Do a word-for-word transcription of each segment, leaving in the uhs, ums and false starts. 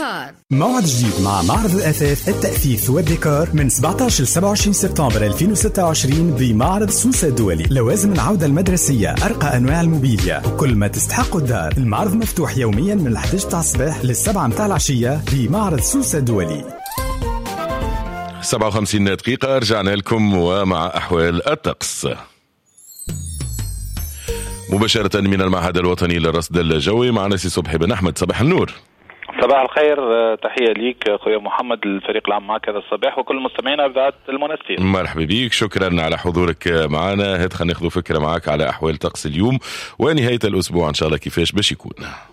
ديكار. موعد جديد مع معرض الأثاث التأثيث والديكار من سبعة عشر ل سبعة وعشرين سبتمبر ألفين وستة وعشرين بمعرض سوسة الدولي. لوازم العودة المدرسية، أرقى أنواع الموبيليا، كل ما تستحق الدار. المعرض مفتوح يوميا من الحادية عشرة متاع الصباح للسبعة متاع العشية بمعرض سوسة الدولي. سبعة وخمسين دقيقة رجعنا لكم ومع أحوال الطقس مباشرة من المعهد الوطني للرصد الجوي مع نسي صبحي بن أحمد. صباح النور. صباح الخير، تحية ليك أخويا محمد، الفريق العام معك هذا الصباح وكل مستمعينا بذات المنستير. مرحبا بيك، شكرا على حضورك معنا. هات خلينا ناخذ فكرة معك على أحوال طقس اليوم ونهاية الأسبوع إن شاء الله كيفاش باش يكون.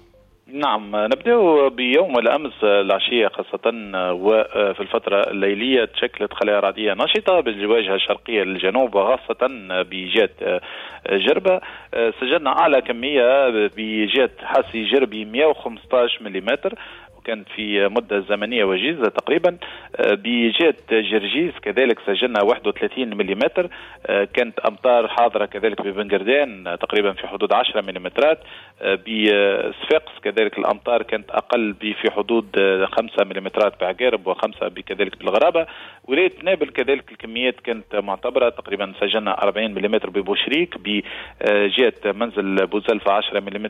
نعم، نبدأ بيوم الأمس العشية خاصة وفي الفترة الليلية تشكلت خلايا رعدية نشطة بالواجهة الشرقية للجنوب وخاصة بجهة جربة. سجلنا أعلى كمية بجهة حاسي جربي مئة وخمسة عشر ملم، كانت في مدة زمنية وجيزة تقريبا. بجهة جرجيس كذلك سجلنا واحد وثلاثين ملم، كانت أمطار حاضرة كذلك ببنجردان تقريبا في حدود عشرة ملم. بصفاقس كذلك الأمطار كانت أقل في حدود خمسة ملم بعقارب وخمسة كذلك بالغرابة. ولاية نابل كذلك الكميات كانت معتبرة، تقريبا سجلنا أربعين ملم ببوشريك، بجهة منزل بوزلفة عشرة ملم،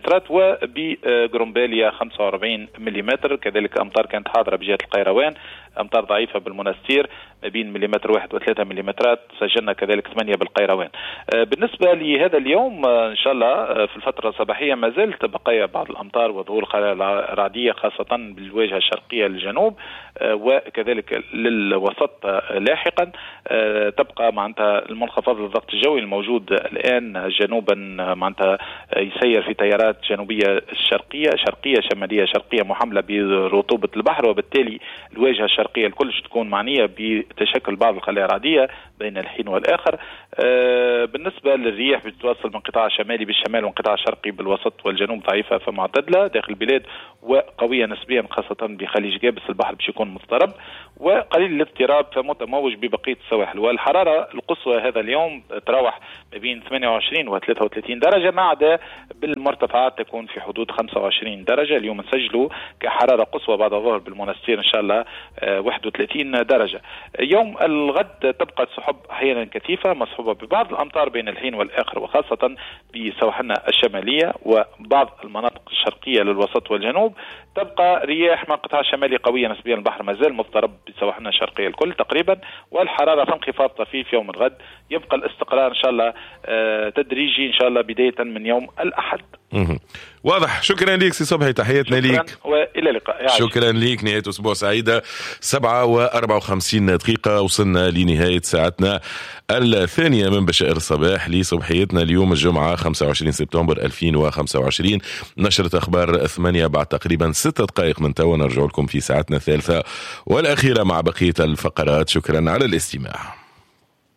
وبجرومباليا خمسة وأربعين ملم. كذلك أمطار كانت حاضرة بجهة القيروان، أمطار ضعيفة بالمنستير ما بين مليمتر واحد وثلاثة مليمترات، سجلنا كذلك ثمانية بالقيروان. بالنسبة لهذا اليوم إن شاء الله في الفترة الصباحية ما زالت بقايا بعض الأمطار وظهور خلايا رعدية خاصة بالواجهة الشرقية للجنوب وكذلك للوسط لاحقا. تبقى معناتها المنخفض للضغط الجوي الموجود الآن جنوبا معناتها يسير في تيارات جنوبية الشرقية شرقية شمالية شرقية محملة برطوبة البحر، وبالتالي الواجهة الشرقية الكل تكون معنية بتشكل بعض الخلايا الرعدية بين الحين والآخر. بالنسبة للرياح بتتواصل من قطاع شمالي بالشمال وانقطاع شرقي بالوسط والجنوب ضعيفة فمعتدلة داخل البلاد وقوية نسبيا خاصة بخليج جابس. البحر باش يكون مضطرب وقليل الاضطراب فمتموج ببقية السواحل. والحرارة القصوى هذا اليوم تراوح ما بين ثمانية وعشرين و ثلاثة وثلاثين درجة، ما عدا بالمرتفعات تكون في حدود خمسة وعشرين درجة. اليوم نسجلوا كحرارة قصوى بعد الظهر بالمنستير إن شاء الله واحد وثلاثين درجة. يوم الغد تبقى السحب أحيانا كثيفة مصحوبة ببعض الأمطار بين الحين والآخر وخاصة بسواحلنا الشمالية وبعض المناطق الشرقية للوسط والجنوب. تبقى رياح من قطاع شمالي قوية نسبيا، البحر ما زال مضطرب بسواحلنا الشرقية الكل تقريبا، والحرارة في انخفاض طفيف يوم الغد. يبقى الاستقرار إن شاء الله تدريجي إن شاء الله بداية من يوم الأحد. واضح. شكرا ليك سي صبحي، تحياتنا ليك والى اللقاء. شكرا ليك، نهاية أسبوع سعيدة. سبعة وأربعة وخمسين دقيقة وصلنا لنهاية ساعتنا الثانية من بشائر الصباح لصبحيتنا اليوم الجمعة خمسة وعشرين سبتمبر ألفين وخمسة وعشرين. نشرة أخبار ثمانية بعد تقريبا ستة دقائق من توا نرجع لكم في ساعتنا الثالثة والأخيرة مع بقية الفقرات. شكرا على الاستماع.